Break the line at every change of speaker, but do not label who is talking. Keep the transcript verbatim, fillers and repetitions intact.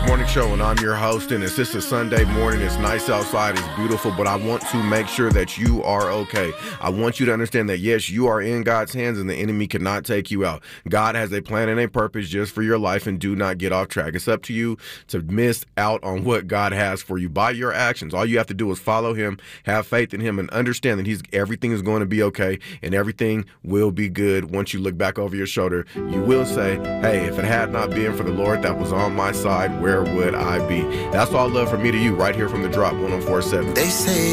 Morning Show, and I'm your host, and it's just a Sunday morning. It's nice outside, it's beautiful, but I want to make sure that you are okay. I want you to understand that, yes, you are in God's hands, and the enemy cannot take you out. God has a plan and a purpose just for your life, and do not get off track. It's up to you to miss out on what God has for you by your actions. All you have to do is follow him, have faith in him, and understand that he's everything is going to be okay, and everything will be good. Once you look back over your shoulder, you will say, hey, if it had not been for the Lord that was on my side, where would I be? That's all love from me to you right here from The Drop one oh four point seven.
They say